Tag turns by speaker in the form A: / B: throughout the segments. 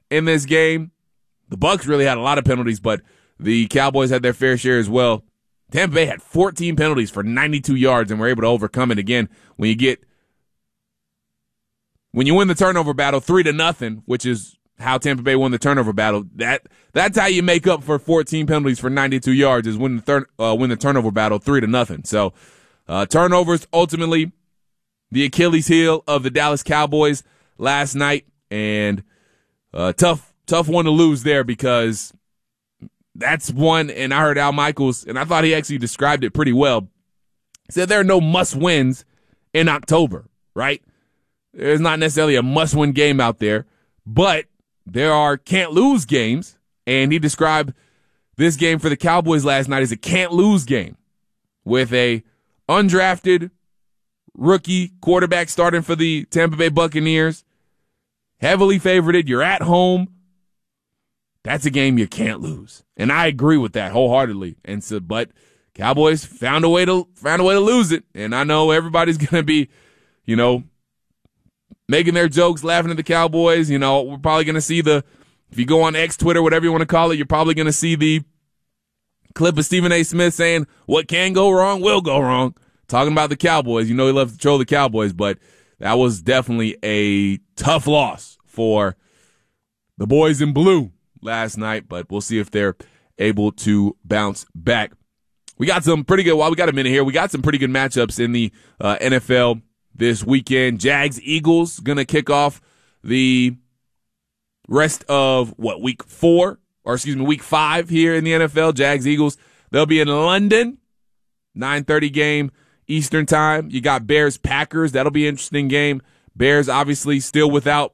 A: in this game. The Bucs really had a lot of penalties, but the Cowboys had their fair share as well. Tampa Bay had 14 penalties for 92 yards and were able to overcome it. Again, when you win the turnover battle 3-0, which is how Tampa Bay won the turnover battle, that's how you make up for 14 penalties for 92 yards is win the turnover battle 3-0. So turnovers ultimately the Achilles heel of the Dallas Cowboys last night, and tough one to lose there because that's one. And I heard Al Michaels, and I thought he actually described it pretty well. He said there are no must-wins in October, right? There's not necessarily a must-win game out there, but there are can't-lose games, and he described this game for the Cowboys last night as a can't-lose game with a undrafted rookie quarterback starting for the Tampa Bay Buccaneers, heavily favorited. You're at home. That's a game you can't lose, and I agree with that wholeheartedly. And so, but Cowboys found a way to lose it, and I know everybody's gonna be, making their jokes, laughing at the Cowboys. We're probably gonna see if you go on X, Twitter, whatever you want to call it, you're probably gonna see the clip of Stephen A. Smith saying, "What can go wrong will go wrong," talking about the Cowboys. He loves to troll the Cowboys, but that was definitely a tough loss for the boys in blue last night, but we'll see if they're able to bounce back. We got some pretty good, while we got a minute here, we got some pretty good matchups in the NFL this weekend. Jags-Eagles going to kick off the rest of, week 5 here in the NFL. Jags-Eagles, they'll be in London, 9:30 game Eastern time. You got Bears-Packers. That'll be an interesting game. Bears obviously still without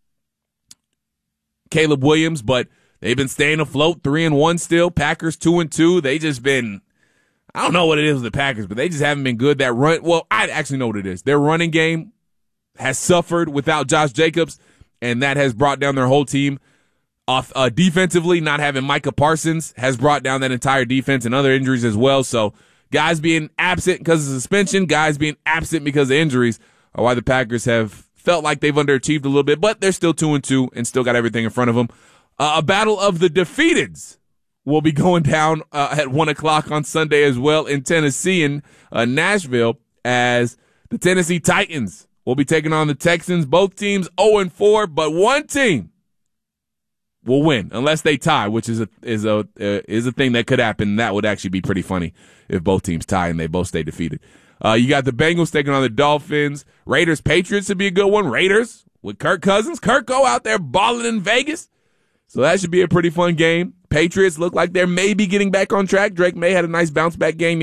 A: Caleb Williams, but they've been staying afloat, 3-1 still. Packers 2-2. They just been, I don't know what it is with the Packers, but they just haven't been good. That run, I actually know what it is. Their running game has suffered without Josh Jacobs, and that has brought down their whole team. Defensively, not having Micah Parsons has brought down that entire defense and other injuries as well. So guys being absent because of suspension, guys being absent because of injuries are why the Packers have felt like they've underachieved a little bit, but they're still 2-2 and still got everything in front of them. A battle of the defeateds will be going down at 1 o'clock on Sunday as well in Tennessee and Nashville, as the Tennessee Titans will be taking on the Texans. Both teams 0-4, but one team will win unless they tie, which is a thing that could happen. That would actually be pretty funny if both teams tie and they both stay defeated. You got the Bengals taking on the Dolphins. Raiders Patriots would be a good one. Raiders with Kirk Cousins. Kirk go out there balling in Vegas. So that should be a pretty fun game. Patriots look like they're maybe getting back on track. Drake May had a nice bounce back game